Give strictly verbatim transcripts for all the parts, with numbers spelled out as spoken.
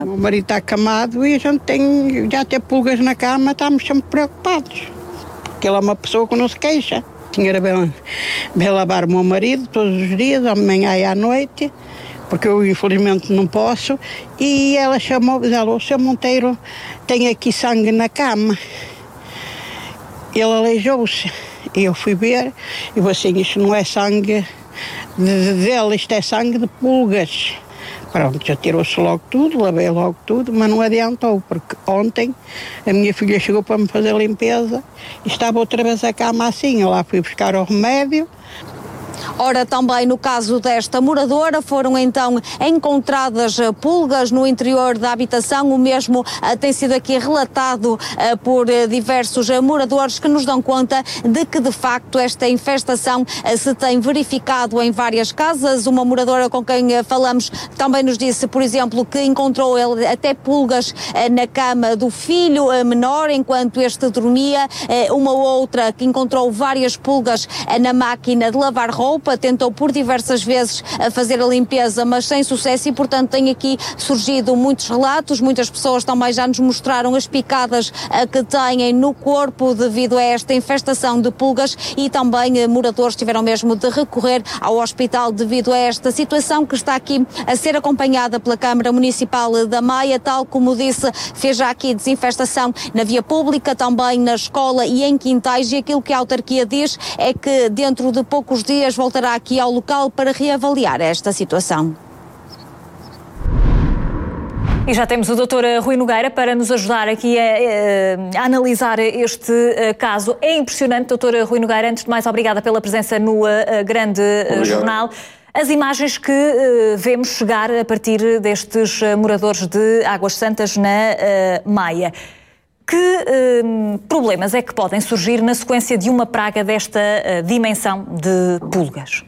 O meu marido está acamado e a gente tem, já tem pulgas na cama, estamos sempre preocupados. Porque ele é uma pessoa que não se queixa. A senhora vem, vem lavar o meu marido todos os dias, à manhã e à noite, porque eu infelizmente não posso. E ela chamou, ela, o seu Monteiro tem aqui sangue na cama. Ele aleijou-se. E eu fui ver e vou assim, isto não é sangue de, dele, isto é sangue de pulgas. Pronto, já tirou-se logo tudo, lavei logo tudo, mas não adiantou, porque ontem a minha filha chegou para me fazer a limpeza e estava outra vez a cama assim, eu lá fui buscar o remédio. Ora, também no caso desta moradora, foram então encontradas pulgas no interior da habitação. O mesmo uh, tem sido aqui relatado uh, por uh, diversos uh, moradores que nos dão conta de que, de facto, esta infestação uh, se tem verificado em várias casas. Uma moradora com quem uh, falamos também nos disse, por exemplo, que encontrou ele até pulgas uh, na cama do filho uh, menor, enquanto este dormia. Uh, uma outra que encontrou várias pulgas uh, na máquina de lavar roupa. Tentou por diversas vezes fazer a limpeza, mas sem sucesso, e portanto tem aqui surgido muitos relatos. Muitas pessoas também já nos mostraram as picadas que têm no corpo devido a esta infestação de pulgas, e também moradores tiveram mesmo de recorrer ao hospital devido a esta situação, que está aqui a ser acompanhada pela Câmara Municipal da Maia. Tal como disse, fez já aqui desinfestação na via pública, também na escola e em quintais, e aquilo que a autarquia diz é que dentro de poucos dias voltará aqui ao local para reavaliar esta situação. E já temos o doutor Rui Nogueira para nos ajudar aqui a, a, a analisar este caso. É impressionante, doutor Rui Nogueira. Antes de mais, obrigada pela presença no uh, grande uh, jornal. As imagens que uh, vemos chegar a partir destes uh, moradores de Águas Santas na uh, Maia. Que uh, problemas é que podem surgir na sequência de uma praga desta uh, dimensão de pulgas?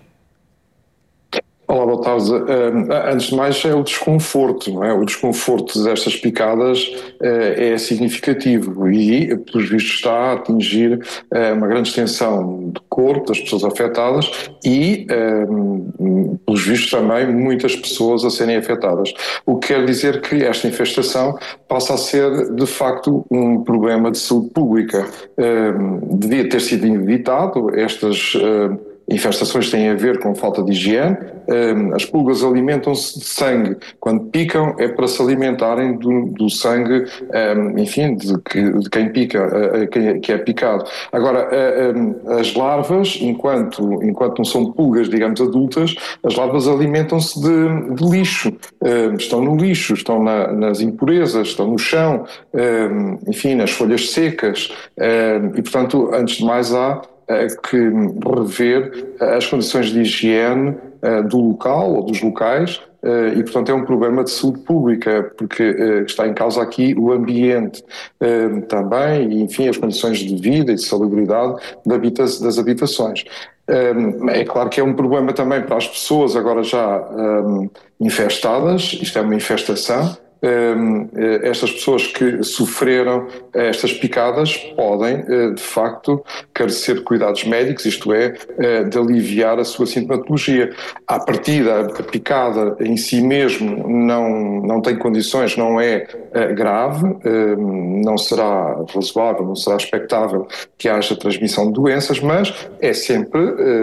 Olá, boa tarde. Uh, antes de mais é o desconforto, não é? O desconforto destas picadas uh, é significativo e, pelos vistos, está a atingir uh, uma grande extensão do corpo das pessoas afetadas e, uh, pelos vistos, também muitas pessoas a serem afetadas. O que quer dizer que esta infestação passa a ser, de facto, um problema de saúde pública. Uh, devia ter sido evitado. Estas uh, infestações têm a ver com falta de higiene. As pulgas alimentam-se de sangue. Quando picam é para se alimentarem do, do sangue, enfim, de, de quem pica, que é picado. Agora, as larvas, enquanto, enquanto não são pulgas, digamos, adultas, as larvas alimentam-se de, de lixo. Estão no lixo, estão na, nas impurezas, estão no chão, enfim, nas folhas secas. E, portanto, antes de mais há que rever as condições de higiene do local ou dos locais e, portanto, é um problema de saúde pública, porque está em causa aqui o ambiente também e, enfim, as condições de vida e de salubridade das habitações. É claro que é um problema também para as pessoas agora já infestadas, isto é uma infestação. Estas pessoas que sofreram estas picadas podem, de facto, carecer de cuidados médicos, isto é, de aliviar a sua sintomatologia. À partida, a picada em si mesmo não, não tem condições, não é grave, não será razoável, não será expectável que haja transmissão de doenças, mas é sempre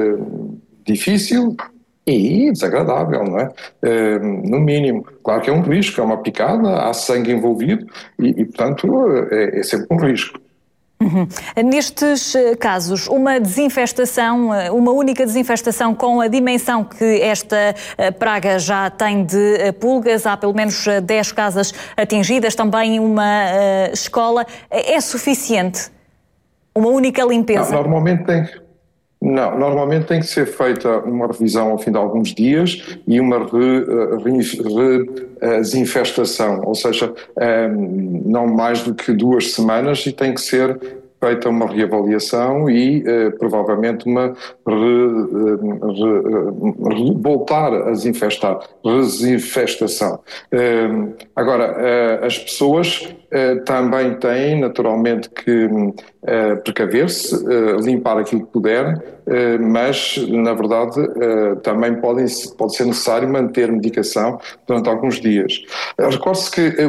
difícil e desagradável, não é? Uh, no mínimo. Claro que é um risco, é uma picada, há sangue envolvido e, e portanto, é, é sempre um risco. Uhum. Nestes casos, uma desinfestação, uma única desinfestação com a dimensão que esta praga já tem de pulgas, há pelo menos dez casas atingidas, também uma uh, escola, é suficiente? Uma única limpeza? Não, normalmente tem... Não, normalmente tem que ser feita uma revisão ao fim de alguns dias e uma re, re, re, desinfestação, ou seja, não mais do que duas semanas, e tem que ser feita uma reavaliação e uh, provavelmente uma re, re, re, voltar a desinfestar, desinfestação. Uh, agora, uh, as pessoas uh, também têm naturalmente que uh, precaver-se, uh, limpar aquilo que puderem, uh, mas na verdade uh, também podem, pode ser necessário manter medicação durante alguns dias. Recorde-se que